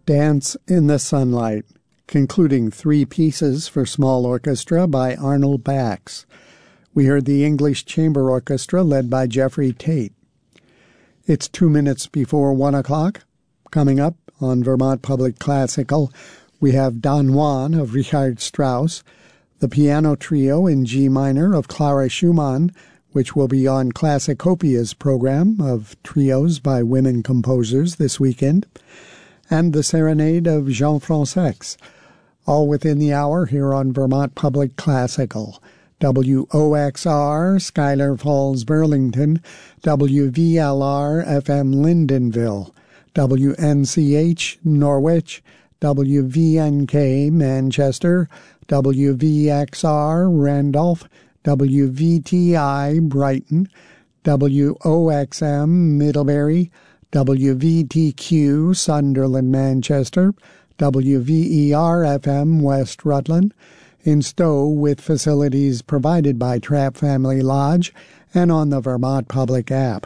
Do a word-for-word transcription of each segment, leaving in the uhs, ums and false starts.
Dance in the Sunlight, concluding three pieces for small orchestra by Arnold Bax. We heard the English Chamber Orchestra led by Jeffrey Tate. It's two minutes before one o'clock. Coming up on Vermont Public Classical, we have Don Juan of Richard Strauss, the piano trio in G minor of Clara Schumann, which will be on Classicopia's program of trios by women composers this weekend, and the Serenade of Jean Francex, all within the hour here on Vermont Public Classical. W O X R, Schuyler Falls, Burlington, W V L R, F M Lindenville, W N C H, Norwich, W V N K, Manchester, W V X R, Randolph, W V T I, Brighton, W O X M, Middlebury, W V T Q, Sunderland, Manchester, W V E R F M, West Rutland, in Stowe with facilities provided by Trapp Family Lodge and on the Vermont Public app.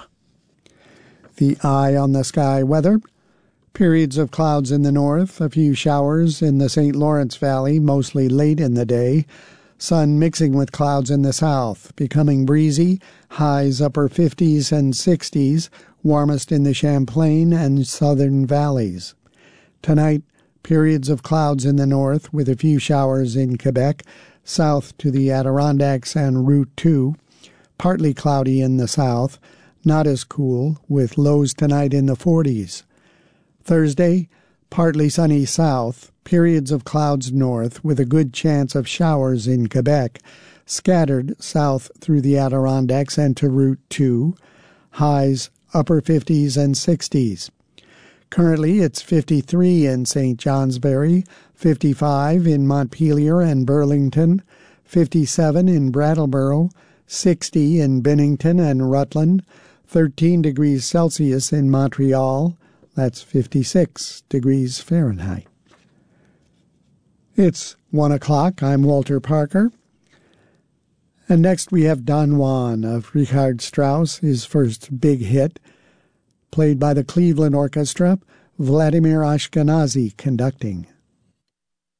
The eye on the sky weather. Periods of clouds in the north, a few showers in the Saint Lawrence Valley, mostly late in the day. Sun mixing with clouds in the south, becoming breezy, highs upper fifties and sixties, warmest in the Champlain and southern valleys. Tonight, periods of clouds in the north with a few showers in Quebec, south to the Adirondacks and Route two. Partly cloudy in the south, not as cool, with lows tonight in the forties. Thursday, partly sunny south, periods of clouds north with a good chance of showers in Quebec, scattered south through the Adirondacks and to Route two, highs upper fifties and sixties. Currently, it's fifty-three in Saint Johnsbury, fifty-five in Montpelier and Burlington, fifty-seven in Brattleboro, sixty in Bennington and Rutland, thirteen degrees Celsius in Montreal, that's fifty-six degrees Fahrenheit. It's one o'clock. I'm Walter Parker. And next we have Don Juan of Richard Strauss, his first big hit, played by the Cleveland Orchestra, Vladimir Ashkenazy conducting.